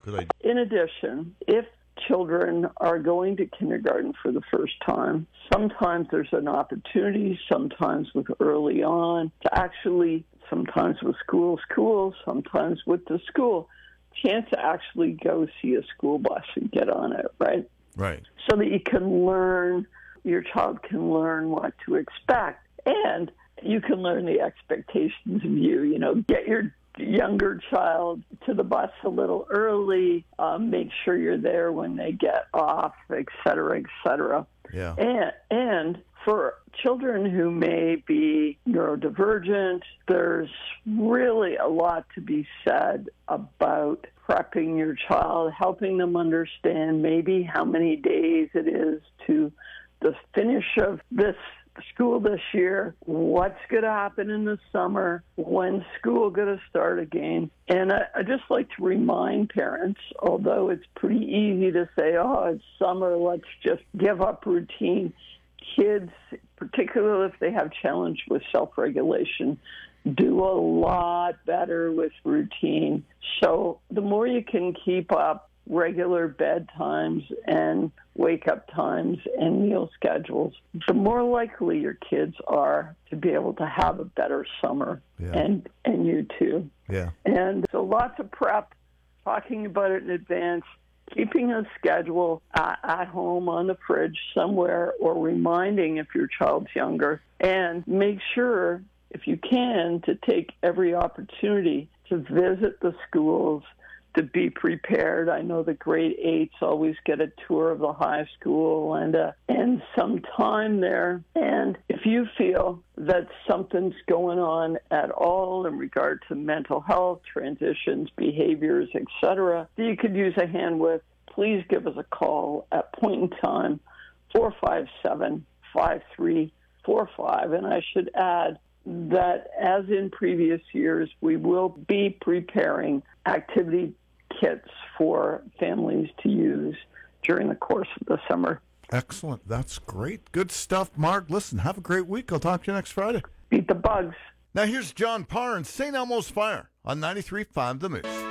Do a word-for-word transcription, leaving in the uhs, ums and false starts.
Good idea. In addition, if children are going to kindergarten for the first time, sometimes there's an opportunity, sometimes with early on, to actually, sometimes with school, school, sometimes with the school, chance to actually go see a school bus and get on it, right? Right. So that you can learn, your child can learn what to expect, and you can learn the expectations of you. You know, get your younger child to the bus a little early, um, make sure you're there when they get off, et cetera, et cetera. Yeah. And, and for children who may be neurodivergent, there's really a lot to be said about prepping your child, helping them understand maybe how many days it is to the finish of this school this year, what's going to happen in the summer, when's school going to start again. And I, I just like to remind parents, although it's pretty easy to say, oh, it's summer, let's just give up routine. Kids, particularly if they have challenge with self-regulation, do a lot better with routine. So the more you can keep up regular bedtimes and wake-up times and meal schedules, the more likely your kids are to be able to have a better summer, yeah. and and you too. Yeah. And so lots of prep, talking about it in advance, keeping a schedule at, at home on the fridge somewhere, or reminding if your child's younger, and make sure, if you can, to take every opportunity to visit the schools, to be prepared. I know the grade eights always get a tour of the high school and uh, and some time there. And if you feel that something's going on at all in regard to mental health, transitions, behaviors, et cetera, that you could use a hand with, please give us a call at point in time, four five seven, five three four five. And I should add that, as in previous years, we will be preparing activity kits for families to use during the course of the summer. Excellent. That's great. Good stuff, Mark. Listen, have a great week. I'll talk to you next Friday. Beat the bugs. Now here's John Parr and Saint Elmo's Fire on ninety-three point five The Moose.